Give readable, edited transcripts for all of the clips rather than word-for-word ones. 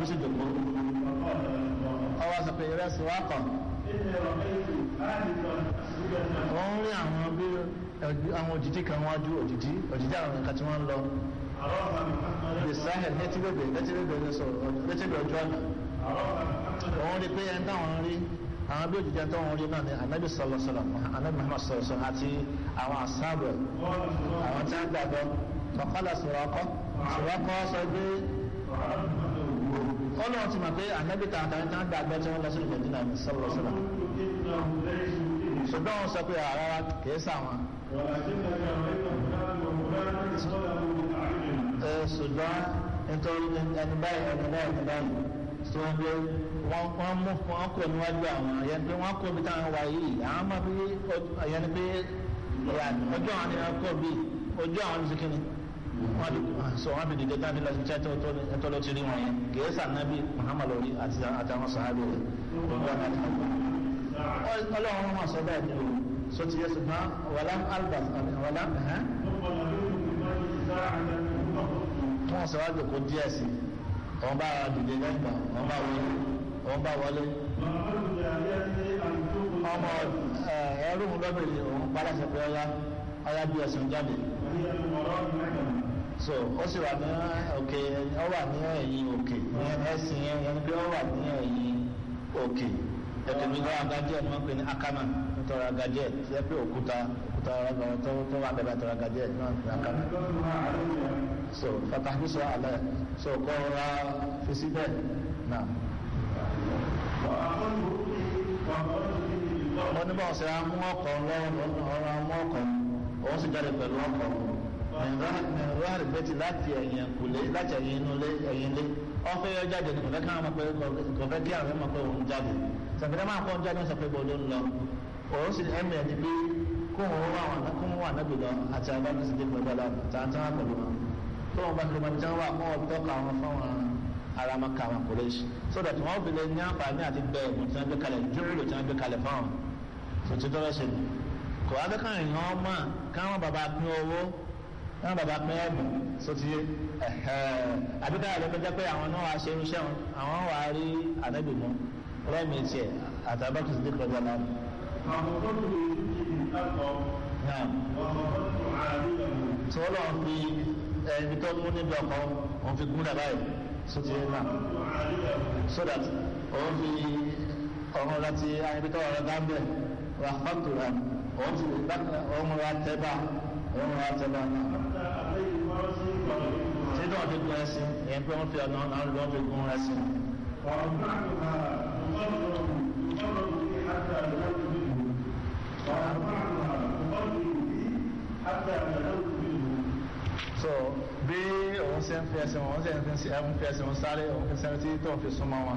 sàbí sí jòkó ọwọ́ sọ pé ìrẹsì wá kọ̀ wọ́n rí àwọn bí àwọn òjìjí kan wájú òjìjí àwọn nǹkan tí wọ́n ń lọ bisahel létíbèbè ojú ọ̀nà wọ́n rí pé ẹni táwọn rí àwọn bí òjìjí tó wọ́n rí náà ni anabi sọlọsọlọ anabi muhammad sọlọsọlọ àti àwọn asáàbẹ̀ àwọn tí wọ́n gbàgbọ́ kọ̀kọ́lá sọ̀rọ̀kọ́ sọ pé ọlọ́run ti mọ̀ pé anabi tààtàrí tí wọ́n gbàgbọ́ tí wọ́n lọ sí ìgbẹ̀dínà sọlọsọlọ ṣùgbọ́n wọ́n sọ pé àrárá kìí sàwọn ṣùgbọ́n nítorí ẹni báyìí tí wọ́n gbé wọ́n mú wọn kò níwájú àwọn ẹ̀yẹn pé wọ́n kó bí táwọn wà yìí àwọn máa bí ẹ̀yẹn pé ojú àwọn ni wọ́n kó bí ojú àwọn ní sikini wọ́n fi dìde tábí lọ́sí iṣẹ́ tó ló ti rí wọn yẹn kìí sànábì Muhammad lórí àtàwọn sàhábì rẹ̀ ọlọ́run wọn sọ bẹ́ẹ̀ ni o so ti yẹ ṣùgbọ́n wàlám albas wàlám wọ́n sọ wájú kó díẹ̀ sí wọ́n bá dìde lẹ́gbà wọ́n bá wọlé ọmọ ẹrù lọ́bìnrin òun pàdásẹ̀ pé ọyá bí ẹ̀sùn jáde so ó sì wà ní òkè ó wà ní ẹ̀yìn òkè ẹ̀sìn yẹn pé ó wà ní ẹ̀yìn òkè ẹ̀kẹ̀mí wọ́n agajẹ́ ni wọ́n pè ní akama nítorí agajẹ́ tí ẹ pé òkúta ọlọ́gbọ̀n tó wà bẹ̀rẹ̀ àtọ̀rọ̀ agajẹ́ náà ní akama so pàtàkì sọ alẹ́ so kọ́ ra fi síbẹ̀ náà. wọ́n ní báwọn ṣe á mú ọkọ̀ ọ̀rọ̀ mú ọkọ̀ òun sì jáde pẹ̀lú ọkọ̀ mẹ̀rọ̀hárì bẹ́tì láti ẹ̀yìn kùlé láti ẹ̀yìn inú lé ẹ̀yìn lé wọ́n fẹ́ yọ jáde kò fẹ́ kí àwọn kò fẹ́ kí àwọn ẹ̀mọ̀ pé òun jáde sàfẹ́rẹ́ máa kọ́ jáde sọ pé bọ́ọ̀lù ń lọ òun sì ẹ̀mẹ̀ ẹni pé kó wọn wà nábì lọ àti àgbàdo sì dé pẹ̀lú ọ̀la tàǹtàn pẹ̀lú wọn tó wọn bá kiri tí wọn wà kó wọn tọ́ka wọn fún wọn ara máa ka wọn kò lè ṣe so that wọn fi lè ní àǹfààní àti bẹ́ẹ̀ ẹ̀bùn tí wọn gbé kalẹ̀ jùlọ tí wọn gbé kalẹ̀ fáwọn tó ti dọ́rọ̀ ṣe kò wá bẹ́ẹ̀ káwọn èèyàn mọ̀ káwọn bàbá pín owó káwọn bàbá pín ẹ̀bùn so ti àbíká rẹ̀ ló jẹ́ pé àwọn náà wàá ṣe irúṣẹ́ wọn àwọn wàá rí ànábì mú rẹ́mi tiẹ̀ àtàbàkì sí dìkọ̀dọ̀ náà. tí wọ́n lọ́wọ́ fi ẹni tó mú níbi ọkọ̀ òun fi gún dàbáyé so ti náà so that òun fi ọ̀run láti ayẹyẹ tó ọ̀rọ̀ gámbẹ̀ wà fàtó rà òun ti ọ̀run rà tẹ́bà náà. tí náà fi gún ẹṣin èyí pé wọ́n fi ọ̀nà àwọn olùwọ́n fi gún ẹṣin. so bí òun ṣe ń fi ẹsẹ̀ wọn ṣe ń fi ẹsẹ̀ wọn sáré òun fi sẹ́ni tí tó fi súnmọ́ wọn.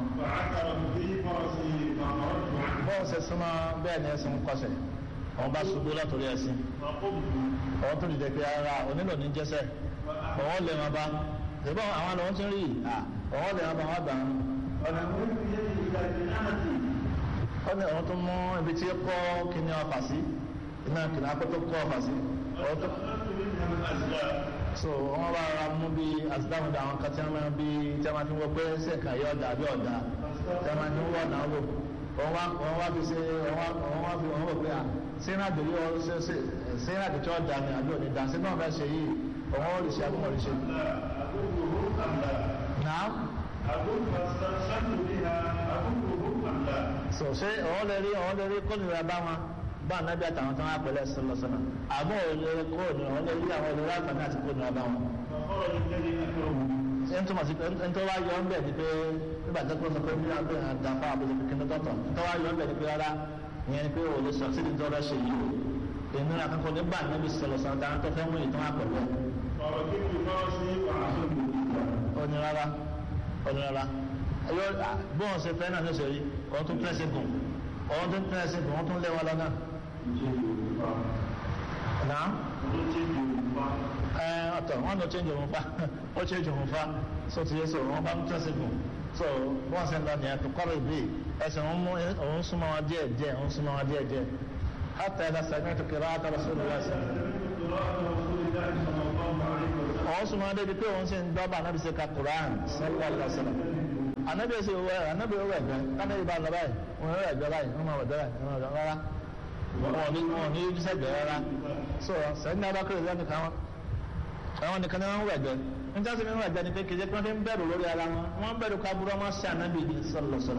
bọ́ọ̀ ṣe súnmọ́ bẹ́ẹ̀ ni ẹsẹ̀ ń kọsẹ̀ òun bá ṣubú látòrí ẹsìn òun tó dìde pé ara onílò ní jẹ́sẹ̀ òun lè wọn bá ṣùgbọ́n àwọn lòun ti ń rí òun lè wọn bá wọn gbà ń. ó ní òun tó mú ibi tí kọ́ kíní ọfà sí iná kíní akótó kọ́ ọfà sí. so wọ́n bá ra mú bí asidáhùn dà àwọn kan tí wọ́n máa bí tí wọ́n máa fi wọ́n pé sẹ́ẹ̀kan yọ ọ̀dà àbí ọ̀dà tí wọ́n máa fi wọ́n náà wò wọ́n wá fi ṣe wọ́n wò pé à sínádì yóò sínádì tí wọ́n dà ní àbí òní dà sí náà bá ṣe yìí òun ó lè ṣe àbúrò lè ṣe. náà. so ṣé òun lè rí kónìlà bá wọn bá ànábì àtàwọn tó ń wá pẹ̀lẹ́ sọlọ́sọlọ́ àbọ̀ òun lè kóònù òun lè rí àwọn olórí àgbàdo àti kónìlà bá wọn. ẹni tó mọ̀ sí ẹni tó wá yọ ọ́n bẹ̀ ni pé nígbà tó kọ́ sọ pé bí wọ́n á dà fún àbúrò kékeré tọ̀tọ̀ tó wá yọ ọ́n bẹ̀ ni pé rárá ìyẹn ni pé òun lè sọ síbi tó rẹ̀ ṣe yìí o èmi náà kankan ní bá ànábì sọlọ́sọlọ́ dáná tó fẹ́ mú ìtàn àpẹ̀lẹ́. onírara bọ́ọ̀ ṣe fẹ́ náà ló ṣe rí òun tún pẹ́ẹ́sì gùn òun tún lé wọn lọ́nà. Náà ọ̀tọ̀ wọ́n lọ change òun fa ó change òun fa so ti yẹ so wọ́n bá ń tẹ́sí gùn so wọ́n ṣe ń lọ nìyẹn tó kọ́rọ̀ ìbí ẹsẹ̀ òun súnmọ́ wọn díẹ̀ حتى إذا سمعت قراءة رسول الله صلى الله عليه وسلم òun súnmọ́ débi pé òun sì ń dọ́bà náà bí ṣe ka Quran sallallahu alaihi wasallam anabi ẹsẹ owó ẹgbẹ kánábì bá lọ báyìí wọn rẹ ẹgbẹ báyìí wọn máa wọ dọrọ wọn máa rárá wọn ní ibi sẹgbẹ rárá so sẹyìn náà bá kéré lẹ́nu kan àwọn nìkan ní wọn wọ ẹgbẹ níta sí mi wọ ẹgbẹ ni pé kejì pé wọn fi ń bẹ̀rù lórí ara wọn bẹ̀rù kábúrò wọn sí anabi ní sọlọsọlọ.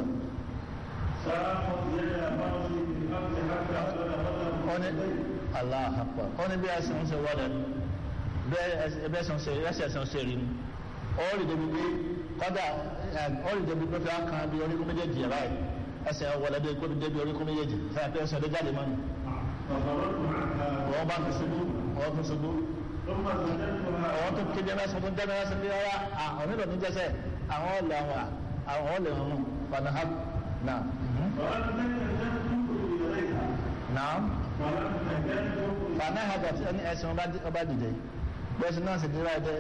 Oni bí ẹsẹ̀ ń ṣe wọlé bẹ́ẹ̀ ẹsẹ̀ ń ṣe rí ni ọ́ọ̀lì débi pé kọ́dà ọ́ọ̀lì débi pé fi kàn bí oríkún méjèèjì yàrá yìí ẹsẹ̀ wọlé débi oríkún méjèèjì sáà pé ẹsẹ̀ déjáde mọ́ni wọ́n bá fi ṣubú wọ́n fi ṣubú àwọn tó kéde mẹ́sàn tó ń jẹ́ mẹ́sàn bí rárá àwọn nílò ní jẹ́sẹ̀ àwọn ọ̀lẹ̀ àwọn ọ̀lẹ̀ wọn mú fanahab náà. Naam. Fanahab àti ẹni ẹsẹ̀ ọba dìde bẹ́ẹ̀sì náà sì dìrọ̀ ẹ̀dẹ́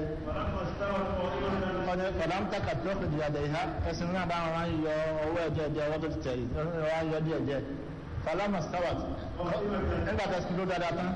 ọ̀nà fàdámtàkà tó fi dìrọ̀ ẹ̀dẹ́ ìhá ẹsẹ̀ náà bá wọn yọ owó ẹ̀jẹ̀ ẹ̀jẹ̀ ọwọ́ tó ti tẹ̀lé wọn yọ díẹ̀ díẹ̀ falama stawat nígbà tó ti dúró dáadáa tán.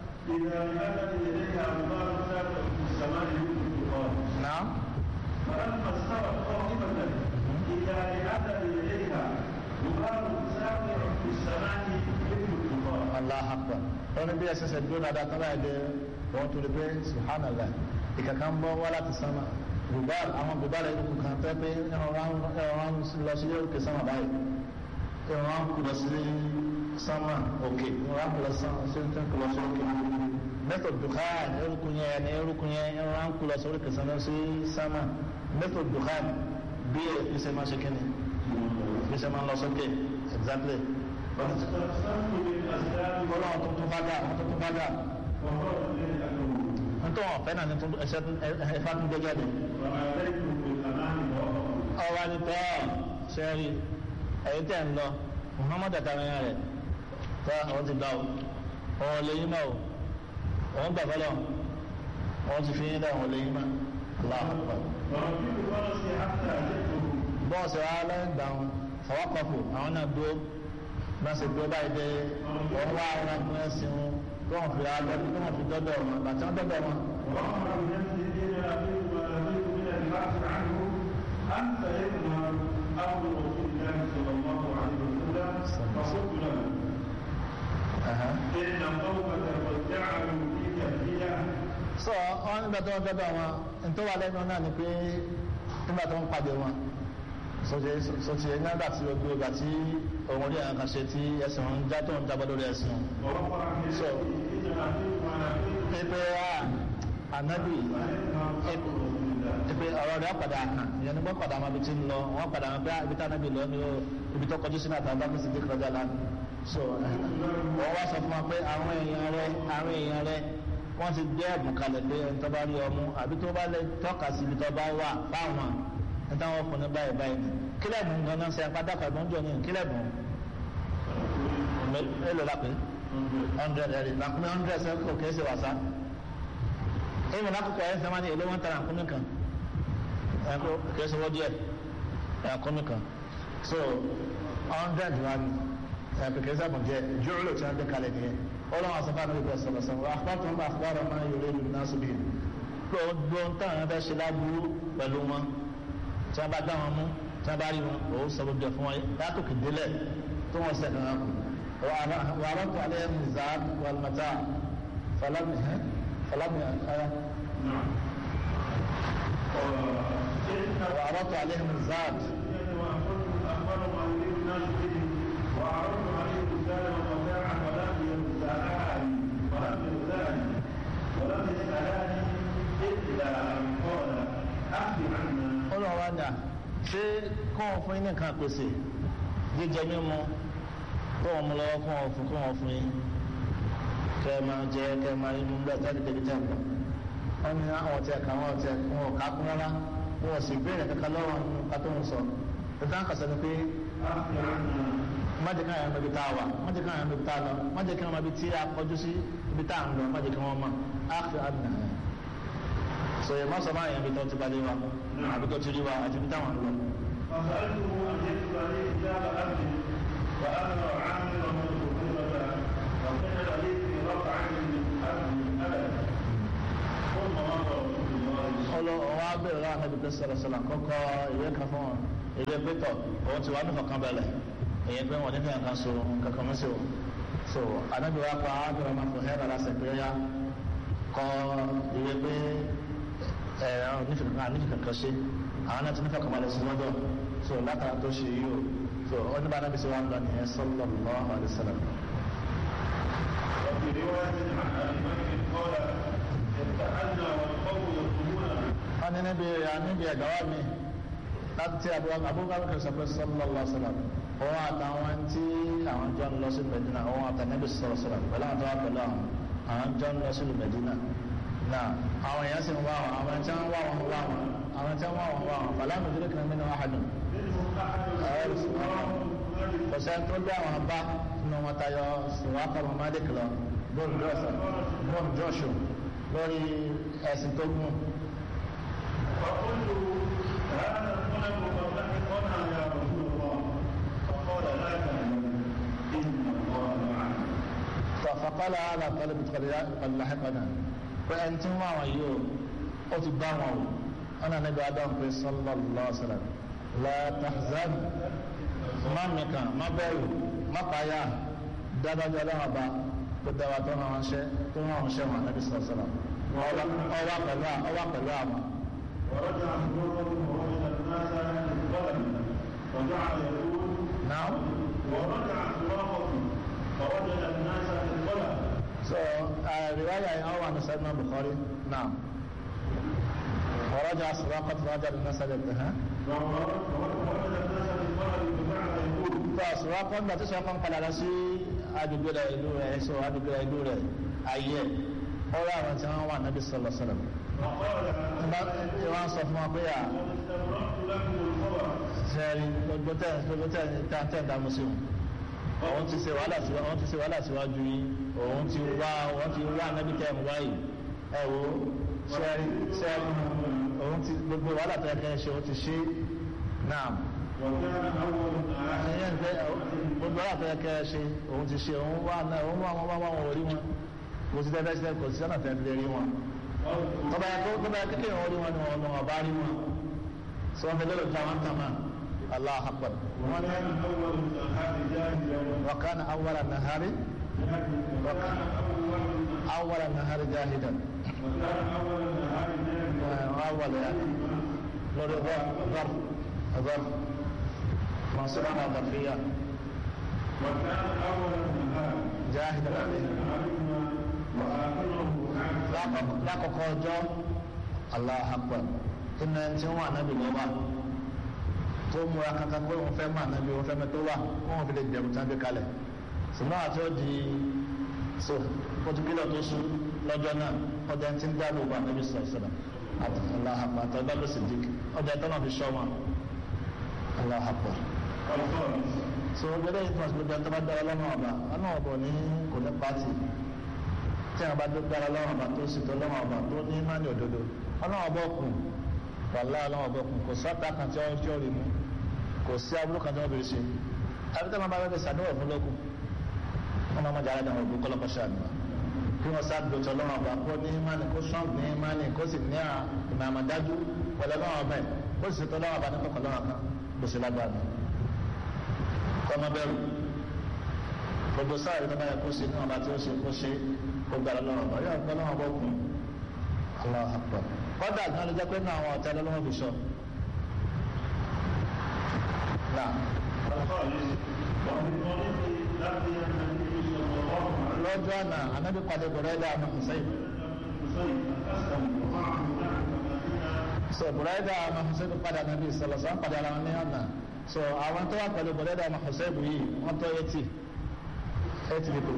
Naam. فلما استوت قائمة إذا لعدد إليها غبار ساطع في السماء مثل الطوفان. الله أكبر. wọ́n ní bí ẹsẹ̀ ṣe dúró dáadáa tán láì dé wọ́n tó lè pé subhanallah ìkàkà ń bọ́ wá láti sánmà gbùbáàlì àwọn gbùbáàlì ìlú kan tẹ́ pé ẹran lọ sí òkè sánmà báyìí ẹran kù lọ sí sánmà òkè ẹran kù lọ sí òkè mẹ́tò dùkán ẹrùkún yẹn ẹran kù lọ sí òkè sánmà mẹ́tò dùkán bí ẹsẹ̀ máa ṣe kíni bí ẹsẹ̀ máa lọ sókè exactly. Ọlọ́run tuntun bá dà nítorí ọ̀fẹ́ náà ní ẹ̀fà tún gbé jáde. ọwọ́ ni tọ́ sẹ́rí ẹ̀yìn tẹ̀ ń lọ Muhammad àtàwọn rẹ̀ tọ́ àwọn ti gbà ó ọ̀hún lẹ́yìn náà ọ̀hún gbà fọlọ́ ọ̀hún ti fi yín dá ọ̀hún lẹ́yìn náà aláàbà. bọ́ọ̀sì wa lẹ́yìn gbà wọn fọwọ́ kọfù àwọn náà dúró lọ́sẹ̀ tó báyìí dé wọ́n wá ara fún ẹ̀sìn wọn tó wọ́n fi alọ́dún tó wọ́n fi dọ́dọ̀ wọn bàtí wọ́n dọ́dọ̀ wọn. sọ wọn nígbà tó wọ́n dọ́dọ̀ wọn nítorí wà lẹ́nu náà ni pé nígbà tó wọ́n pàdé wọn sọtì ẹ̀ nígbà tí o gbé ọgbà tí òun rí àwọn kan ṣe tí ẹsẹ̀ wọn já tó ń jábọ́ lórí ẹsẹ̀ wọn. so pépé ànábì pépé ọ̀rọ̀ rẹ̀ padà hàn ìyẹn ní wọ́n padà máa bi tí ń lọ wọ́n padà máa bí ibi tí ànábì lọ ní ibi tó kọjú sínú àtàwọn bá fi sì dé kọjá lánàá. so wọ́n wá sọ fún wa pé àwọn èèyàn rẹ̀ wọ́n ti gbé ẹ̀bùn kalẹ̀ pé ẹni tó bá rí ọmú àbí tó bá lè tọ́ka sí ibi tó bá wà fáwọn níta wọn fún ní báyìí ni kílẹ̀bù ganan ṣe apádákọ̀ ẹ̀gbọ́n jọ ní kílẹ̀bù èlò lápẹ́ 100 ẹ̀rí lápẹ́ 100 ṣe kò kìí ṣe wàsá èèmù lákòókò ẹ̀ ń sẹ́wọ́n ní èlò wọn tara àkúnmí kan ẹ̀kọ́ kìí ṣe wọ́n díẹ̀ àkúnmí kan so 100 wà ní ẹ̀kọ́ kìí ṣe àbùjẹ jùlọ tí wọ́n gbé kalẹ̀ nìyẹn ọlọ́wọ́n sọ fún àdúgbò sọ̀rọ̀sọ̀rọ̀ àpapọ̀ ń bá àkùbárọ̀ máa ń yọrọ ìlú náà sóbì gbogbo ń tàn án fẹ́ ṣe láburú pẹ̀lú wọn tí a bá gbá wọn mú tí a bá rí wọn òun sọ gbogbo fún wọn látòkè délẹ̀ tó wọn sẹ kankan kù wà á rọ́pò alẹ́ nìzá wàlmàtà falami ara wà á rọ́pò alẹ́ nìzá. ọlọ́wọ́ dà ṣé kọ́ ọ fún yín nìkan pèsè jíjẹ mímu kọ́ ọ mú lọ́wọ́ kọ́ ọ fún yín kẹ́ ẹ máa jẹ kẹ́ ẹ máa yín mú bẹ́ẹ̀ tẹ́lẹ̀ débi tẹ́ ǹkan wọ́n ní àwọn ọ̀tí ẹ̀ka wọn ọ̀tí ẹ̀ka wọn ọ̀ká kún rárá wọn ò sì béèrè kankan lọ́wọ́ nípa tó ń sọ ìtàn kàṣẹ ni pé májèká yẹn níbi tá a wà májèká yẹn níbi tá a lọ májèká yẹn níbi tí a kọjú sí ibi tá a ń lọ májèká wọn mọ áfíà àdìnà yẹn so yẹ má sọ máa yẹn bí tó ti balẹ̀ wa àbí tó ti rí wa àti bí táwọn ń lọ. ọlọ́wọ́ abẹ́rẹ́ láwọn ẹbí tó sọ̀rọ̀ sọ̀rọ̀ kọ́kọ́ ìwé kan fún wọn ilé pétọ̀ òun ti wá ní fọkànbalẹ̀ èyí pé wọn nífẹ̀ẹ́ nǹkan so kankan mọ́sí o so anábì wa pa ábẹ̀rẹ̀ máa fọ hẹ́rẹ́ lásẹ̀ pé ó yá kọ́ ilé pé nífẹ̀ẹ́ kankan ṣe àwọn náà ti nífẹ̀ẹ́ kànbalẹ̀ sí lọ́dọ̀ so látara tó ṣe yìí o so ó ní bá anábì sí wa ń lọ nìyẹn sallallahu alaihi wasallam. وفي رواية عن أبي بكر قال ابتعدنا والقوم يطلبون. أنا نبي أدوار mi láti tí abúgbàlùkì sọ pé sallallahu alaihi wasallam òun àtàwọn tí àwọn jọ ń lọ sí Medina òun àtànẹ́bì sallallahu alaihi wasallam pẹ̀lú àwọn tó wà pẹ̀lú àwọn jọ ń lọ sí Medina náà àwọn èèyàn sì ń wá wọn àwọn tí wọ́n wá wọn wá wọn àwọn tí wọ́n wá wọn wá wọn fàlà mùsùlùmí kìnnìún nínú ahadùn kò sẹ́ni tó lé àwọn bá nínú wọn tayọ sùwákà mọ́mádé kìlọ̀ bọ́ọ̀n jọ́ṣù lórí ẹ̀sìn tó gùn. هذا الطلب قد لحقنا يا رسول الله فقال لا تهزم إن الله معنا. فقال هذا الطلب قد لحقنا فأنتم ما ويو أتبعوا أنا نبي آدم صلى الله عليه وسلم لا تحزن ما مكا ما بيو ما قايا دادا جالا أبا بدوا تونا شيء مع النبي صلى الله عليه وسلم أوا قلوا ورجع سرورة ووجد الناس الظلم وجعل يقول نعم ورجع سرورة فوجد الناس الظلم. So رواية أو عن سيدنا البخاري نعم ورجع سراقة رجع الناس الظلم ووجد الناس الظلم وجعل يقول. فسراقة لا تسراقا قال لسي أدبر إلوه سو أدبر إلوه أيه أولا وانتهى عن النبي صلى الله عليه وسلم. Ìwọ́n sọ fún wa pé à sẹ́rí gbogbo tẹ́ ìdámú sí wọn òun ti ṣe wàhálà síwájú yìí òun ti wá nábì tẹ́ wáyìí ẹ̀wò sẹ́rí òun ti gbogbo wàhálà tẹ́ kẹ́ ṣe ó ti ṣe náà gbogbo wàhálà tẹ́ kẹ́ ṣe òun ti ṣe òun wá wọn orí wọn kò sí tẹ́lẹ̀ sílẹ̀ kò sí sọ́nà tẹ́lẹ̀ rí wọn tọ́ba yẹ kékeré wọn rí wọn ni wọn lọ́wọ́ bá rí wọn sọ wọn fi lọ́dọ̀ táwọn tàmá Allahu Akbar wọn ní wakana awwala nahari jahidan awwala ya lórí ọgọ́r mọ̀sílánà ọ̀gọ́fíyà jahidan lákòókò ọjọ́ Allahu Akbar iná tí wọ́n ànábì lọ́wọ́ tó múra kankan pé wọ́n fẹ́ mọ́ ànábì wọ́n fẹ́ mẹ́tọ́ wà wọ́n fi lè jẹun tán bí kalẹ̀ ṣùgbọ́n àti ó di so pọtukílọ̀ tó sún lọ́jọ́ náà ọjà tí ń dá lóko ànábì sọ̀rọ̀ àti Allahu Akbar àti ọjọ́ ló sì dìk ọjà tó náà fi ṣọ́ wọn Allahu Akbar so gbẹdẹ ìtumọ̀ sí gbogbo ẹni tó bá dá ọlọ́mọ ọba ní kò ní pàtì tí a bá dára lọ́wọ́ ọba tó sì tó lọ́wọ́ ọba tó ní mánì òdodo ọlọ́wọ́ ọba ọkùn wàlá ọlọ́wọ́ ọba ọkùn kò sọ́ta kan tí ó rí mú kò sí abúlé kan tí wọ́n bèrè ṣe àbítẹ́ máa bá rẹ̀ sàdéwọ̀ fún lókun wọ́n máa jáde àwọn ògùn kọ́lọ́kọ́ ṣàdùnmá kí wọ́n sá dòtò lọ́wọ́ ọba kó ní mánì kó sọ́ọ̀n ní mánì kó sì ní ìmọ̀ àmọ̀dájú pẹ̀lú lọ́wọ́ ọba ẹ̀ kó sì tó lọ́wọ́ ọba ní kọ̀kọ̀ lọ́wọ́ kan bó ṣe lágbára kọ́mọ bẹ̀rù gbogbo sáà yìí tó bá yẹ kó ṣe ní ọba tí ó ṣe kó ṣe kó gbára lọ́wọ́ ọba yóò gbọ́ lọ́wọ́ ọba òkun Allahu Akbar kọ́dà gan ló jẹ́ pé ní àwọn ọ̀tẹ́ lọ́wọ́ fi sọ. lọ́jọ́ àná anábì padà Buraida àmọ́ Hussein so Buraida àmọ́ Hussein padà anábì sọlọ sọ padà ara wọn ní ọ̀nà so àwọn tó wà pẹ̀lú Buraida àmọ́ Hussein yìí wọ́n tó 80 people.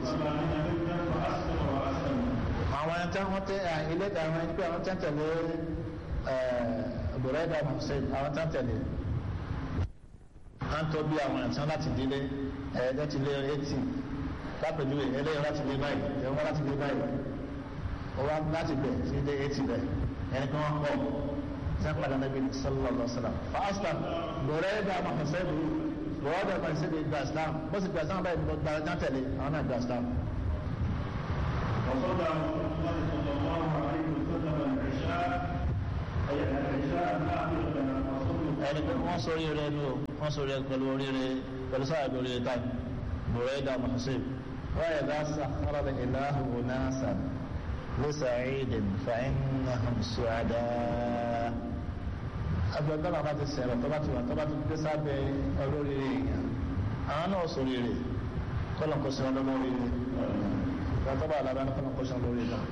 àwọn ẹni tí wọ́n tẹ ilé àwọn ẹni pé àwọn tí wọ́n tẹ̀lé Buraida àmọ́ Hussein àwọn tí wọ́n tẹ̀lé à ń tọ́ bí àwọn ẹ̀sán láti délé láti lé 80 lápẹjúwe eléyìí láti lé báyìí ẹ̀wọ́n láti lé báyìí ọwọ́ láti bẹ̀ sí dé 80 bẹ̀ ẹni pé wọ́n pọ̀ sẹ́ padà Nabi sallallahu alaihi wasallam fa aslam Buraida àmọ́ Hussein Buraida àmọ́ Hussein gba Islam bó sì gba Islam báyìí gba ẹ̀já tẹ̀lé àwọn náà gba Islam. وصلى رسول الله صلى الله عليه وسلم العشاء أي العشاء الآخرة ẹni pé wọ́n sọ oríire ní o wọ́n sọ oríire pẹ̀lú oríire pẹ̀lú sáàbì oríire táì Burayda Muhsib wọ́n yẹ dá sàkárà lè ilahu unasa lè sa'idin fa innahum su'ada agbẹ̀gbẹ̀ náà bá ti sẹ̀rọ̀ tó bá ti wà tó bá ti gbé sábẹ́ olóríire èèyàn àwọn náà sọ oríire kọ́lọ̀ kó sí wọn lóríire tó bá alábẹ́ ní kọ́lọ̀ kó sí wọn lóríire náà.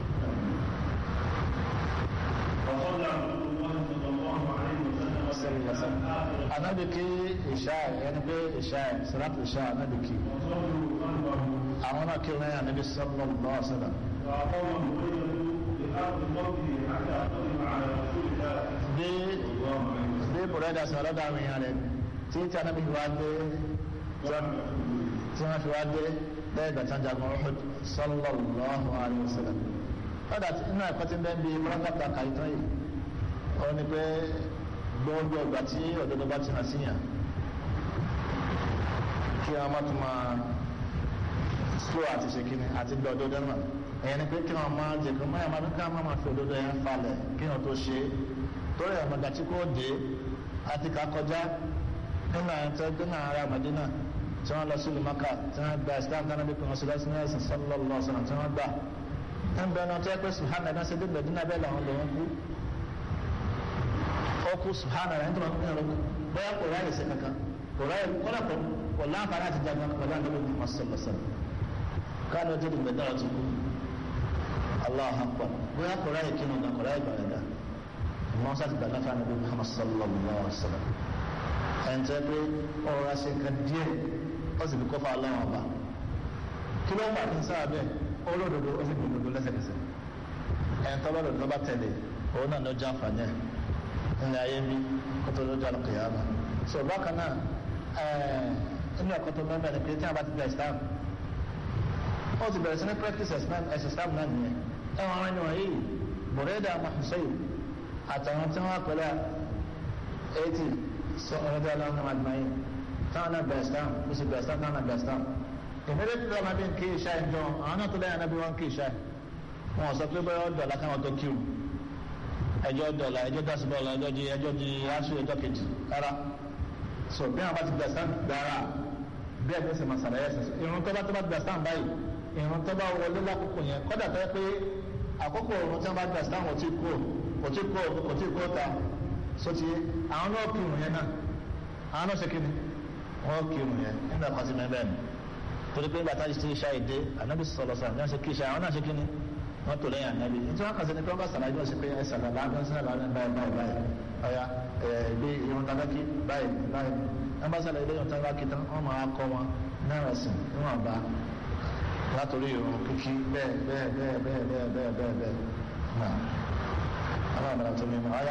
Anabi kí ìṣá ẹni pé ìṣá sàlátù ìṣá anabi kí àwọn náà kí lẹ́yìn anabi sallallahu alaihi wasallam. Bí Burayda sọ̀rọ̀ dá àwọn èèyàn rẹ̀ tí anabi fi wá dé tí wọ́n fi wá dé lẹ́yìn ìgbà tí wọ́n jagun Uhud sallallahu alaihi wasallam. Ọ̀dà inú ẹ̀kọ́ tí ń bẹ́ẹ̀ bí mọ́lákàtà kàìtàn yìí ó ní pé gbogbo ìgbà tí òdodo bá ti hàn síyàn kí wọn má tún máa slow àti ṣe kíni àti gbọ́ òdodo náà ẹ̀yẹn ni pé kí wọn máa jẹ kí wọn máa dún ká máa fi òdodo yẹn falẹ̀ kí wọn tó ṣe é torí àwọn ọmọdé tí kò dé àti ká kọjá nínú àwọn tó gbé náà ará Madina tí wọn lọ sí ìlú Maka tí wọn gba Islam dáná bí kò wọn sì lọ sí ẹsìn sallallahu alaihi wasallam tí wọn gbà ń bẹ náà tó yẹ pé subhanahu náà ṣe dé Madina bẹ́ẹ̀ làwọn lòún kú ọkù subhana rẹ̀ nítorí ọkùnrin rẹ̀ bóyá kò ráyè sí kankan kò ráyè kọ́lá kò láǹfààní àti jagun pẹ̀lú àdébò Muhammad sallallahu alaihi wasallam káàdì ọjọ́ ìgbẹ́ dára tó kú Allahu akbar bóyá kò ráyè kínú ọ̀gá kò ráyè bàrẹ̀ dá ìmọ̀ sáà ti gbàgbá fún àdébò Muhammad sallallahu alaihi wasallam ẹ̀ń tẹ́ pé ọ̀rọ̀ àṣẹ nǹkan díẹ̀ ó sì fi kọ́fà aláwọ̀ ọba kí ló ń bá kí n sáà bẹ́ẹ̀ olódodo ó sì gbòdodo lẹ́sẹ̀kẹsẹ̀ ẹ̀ń tọ́ lọ́dọ̀ tó bá tẹ̀lé òun náà ló já àǹfààní ẹ̀ ní ayé mi kótó lójú àlùkìyámà so bákan náà inú ẹ̀kọ́ tó mẹ́mẹ́ ni pé tí a bá ti gba Islam ó ti bẹ̀rẹ̀ sí ní practice ẹ̀sìn Islam náà nìyẹn ẹ̀wọ̀n àwọn ènìyàn yìí Burayda Muhsib àtàwọn tí wọ́n pẹ̀lú 80 sọ ọ̀rọ̀dẹ́ aláwọ̀ náà àdìmáyé táwọn náà gba Islam ó sì gba Islam táwọn náà gba Islam ìmẹ́lẹ́ tí wọ́n bí ń kí ìṣá ìjọ àwọn náà tó lẹ́yìn náà bí wọ́n kí ìṣá wọn sọ pé bẹ́ẹ̀ ọ̀dọ̀ lákàwọn tó kírun ẹjọ́ dọ̀là ẹjọ́ dásìbọ̀là ẹjọ́ di aṣọ ẹjọ́ kejì rárá so bí wọn bá ti gbà sáà dára bí ẹgbẹ́ sì máa ṣàlàyé ẹ̀sìn irun tó bá gbà sáà báyìí irun tó bá wọlé lákòókò yẹn kọ́dà tó yẹ pé àkókò irun tí wọn bá gbà sáà kò tí kó ta so ti àwọn náà kí irun yẹn náà àwọn náà ṣe kí ni wọn kí irun yẹn nígbà kan sí mẹ́bẹ́ ni torí pé bàtà ti ṣe ìdè ànábì sọ̀rọ̀ sọ̀rọ̀ ní wọn ṣe kí iṣẹ́ àwọn náà ṣe kí ni wọ́n tó lẹ́yìn ànábì ní tí wọ́n kàn sí ni pé wọ́n bá sàlàyé wọ́n sí pé ẹ̀sà lọ́la agbẹ́sẹ̀ lọ́la báyìí ọ̀ya ẹ̀ẹ́dẹ́ irun tabaki báyìí wọ́n bá sàlàyé lẹ́yìn tabaki tán wọ́n máa kọ́ wọn náírà sí níwọ̀n bá látòrí irun kíkí bẹ́ẹ̀ náà àwọn àmàlà tó mímọ́ ọ̀ya.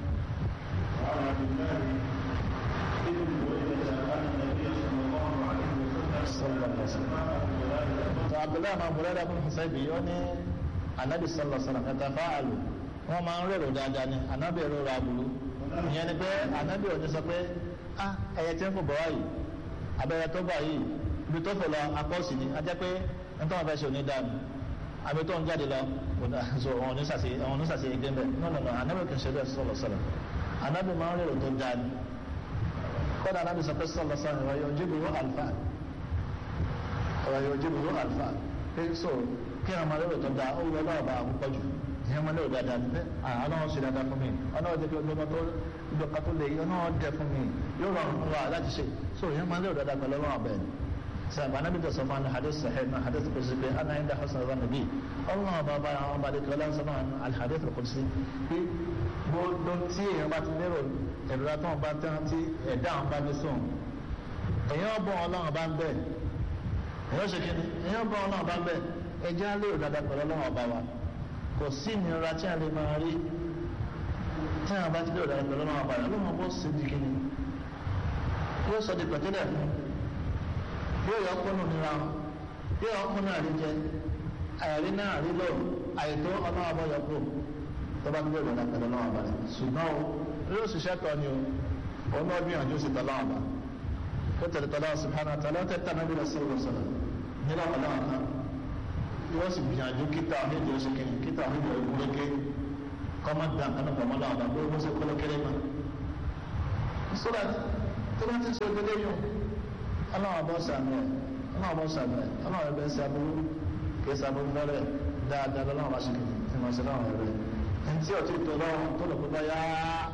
Abdullahi ma Burayda bin Husayb yóò ní anabi sallallahu alaihi wasallam yatafa'alu wọn máa ń rèrò dáadáa ni anabi èrò ra burú ìyẹn ni pé anabi ò ní sọ pé ẹyẹ tí ń fò bọ̀ wáyìí abẹ́rẹ́ tó gbà yìí ibi tó fò lọ apọ́sì ni a jẹ́ pé nítorí wọn fẹ́ ṣe òní dáa àbí tó ń jáde lọ wọn ò ní sàṣe igi ń bẹ̀ nọ́nà anabi kì í ṣe bẹ́ẹ̀ sallallahu alaihi wasallam anabi máa ń rèrò tó dáa ni kọ́dà anabi sọ pé sallallahu alaihi wasallam ọ̀yọ́ ojúbùrú alfa pé so kí wọn máa lérò tó dáa ó wọlé ọba àkókò jù kí wọn máa lérò dáadáa ní pé ọlọ́run ṣe dáadáa fún mi ọlọ́run jẹ́ kí ọjọ́ tó lè ọlọ́run dẹ fún mi yóò rọrùn fún wa láti ṣe so yẹn máa lérò dáadáa pẹ̀lú ọlọ́run ọbẹ̀ ni sàbà anábì tó sọ fún àwọn hadith sahih náà hadith qudsi pé ana inda husn dhanni bi ọlọ́run ọba bá àwọn ọba dẹkẹ ọlọ́run sọ fún alhadith qudsi pé gbogbo tí èèyàn bá ti lérò ẹ̀rọ tó ń bá tán tí ẹ̀dá àwọn bá ní sùn èèyàn bọ̀ ọlọ́run bá ń bẹ̀ èèyàn ṣe kí ni èèyàn bọ̀ ọlọ́run bá ń bẹ̀ ẹjẹ́ á lérò dáadáa pẹ̀lú ọlọ́run ọba wa kò sí ìnira tí a lè máa rí tí a bá ti lérò dáadáa pẹ̀lú ọlọ́run ọba wa ọlọ́run bó ṣe di kí ni yóò sọ di pẹ̀tẹ́lẹ̀ fún yóò yọ ọkùnrin nira yóò ọkùnrin àríjẹ àìrí náà àrílò àìtó ọlọ́run ọba yọ kúrò tó bá ti lérò dáadáa pẹ̀lú ọlọ́run ọba rẹ̀ ṣùgbọ́n yóò ṣiṣẹ́ tọ́ ni o òun náà gbìyànjú sí tọ́lá ọba ó tẹ̀lé tọ́lá subhanahu wa ta'ala ó tẹ̀lé tànàbí rẹ̀ sọ̀rọ̀ sọ̀rọ̀ nílò ọlọ́run kan yóò sì gbìyànjú kíta àhídìí oṣù kìíní kíta àhídìí ogun lókè kọ́mọ́ dàn kánú pọ̀ mọ́lá ọba bó ṣe kó lókèrè mọ́ so that tó bá ti sọ ìdílé yìí ọlọ́run bọ́ sàmì ẹ̀ ọlọ́run ẹgbẹ́ sàbúrú kìí sàbúrú lọ́rẹ̀ dáadáa lọ́wọ́ bá ṣe kìí tí wọ́n ṣe láwọn ẹ̀rẹ́ ẹni tí ọ̀tí tó lọ́wọ́ tó lọ pípa yá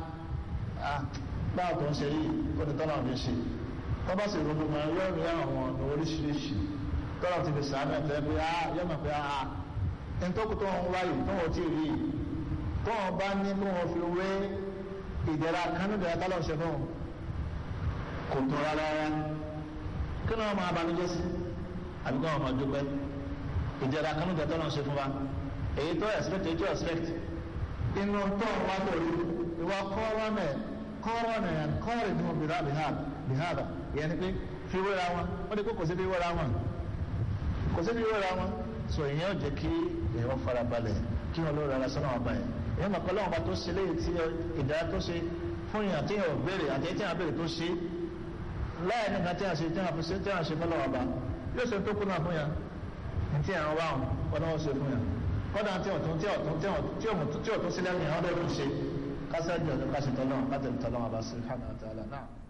báà tó ń ṣe yìí ó ní tọ́lá òní ṣe tó bá sì ronú mọ́ yóò rí àwọn ọ̀nà oríṣiríṣi tọ́lá ti fi sàánú ẹ̀ tẹ́ pé yóò mọ̀ pé ẹni tó kù tó ń wáyé tó wọ́n ti rí tó wọ́n bá ní kó wọ́n fi wé ìdẹ̀ra kánúdẹ̀ra tálọ̀ ṣe fún kò tó rárá kí ni wọ́n máa banújẹ́ sí àbí kí wọ́n máa dúpẹ́ ìdẹ̀ra kánúdẹ̀ra tálọ̀ ṣe fún wa èyí tó expect èyí tó expect inú tó wá tó rí ìwà kọ́ọ̀rọ̀ ní wọn bìhádà ìyẹn ni pé fi wéra wọn wọ́n ní kó sí fi wéra wọn so ìyẹn ò jẹ́ kí èèyàn fara balẹ̀ kí wọ́n lóra ara sọ́nà ọba yẹn èèyàn mọ̀ pẹ́lú ọba tó ṣe léyìí tí ìdára tó ṣe fún ìyàn tí èèyàn béèrè àti tí èèyàn béèrè tó ṣe láì nígbà tí èèyàn ṣe fẹ́lọ́ ọba yóò ṣe tó kúnná fún yàn ní tí èèyàn wá wọn náà ṣe fún yàn kọ́dà tí ọ̀tún sílẹ̀ ní àwọn ọdọ́ ìṣe kásẹ̀ jọ̀ọ́ kásẹ̀ tọ́lọ́